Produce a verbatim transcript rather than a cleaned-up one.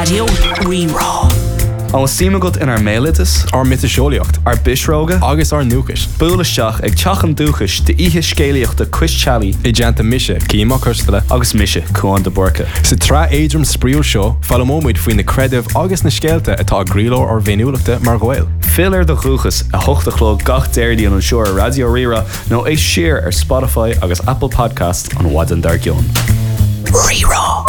Radio Rerá. An símagat in ar mélitas, ar mitiseolaíocht, ar bisróga, agus ar núchas. Búlaisteach ag teachan dúchas de ihe scéalaíocht de Chris Challey, I deanta mise, címa custala, agus mise Cuan de Borca. Sa tra éidrim sprío seo, fallamóid faoin na credibh agus na scéalta atá gríló ar bhéiniúlachta mar ghail. Filar de chuchas a hochtachló gach déirdí an seoir Radio Rerá nó é siar ar Spotify agus Apple Podcast an Wadan Dargion. Rerá.